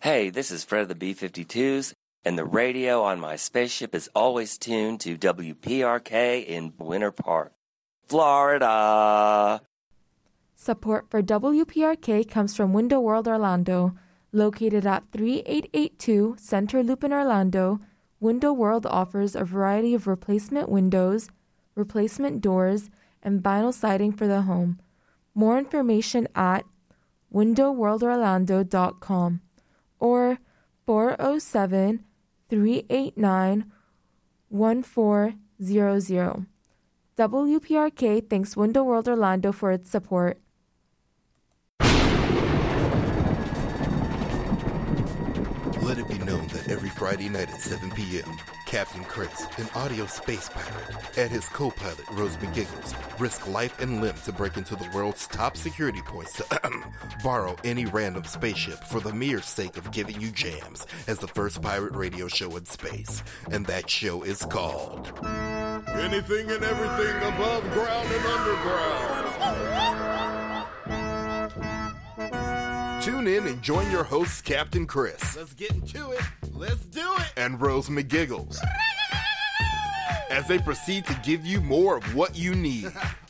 Hey, this is Fred of the B-52s, and the radio on my spaceship is always tuned to WPRK in Winter Park, Florida. Support for WPRK comes from Window World Orlando. Located at 3882 Center Loop in Orlando, Window World offers a variety of replacement windows, replacement doors, and vinyl siding for the home. More information at windowworldorlando.com or 407-389-1400. WPRK thanks Window World Orlando for its support. Let it be known that every Friday night at 7 p.m., Captain Chris, an audio space pirate, and his co-pilot, Rose McGiggles, risk life and limb to break into the world's top security points to borrow any random spaceship for the mere sake of giving you jams as the first pirate radio show in space. And that show is called Anything and Everything Above Ground and Underground. Tune in and join your hosts, Captain Chris. Let's get into it. Let's do it. And Rose McGiggles as they proceed to give you more of what you need.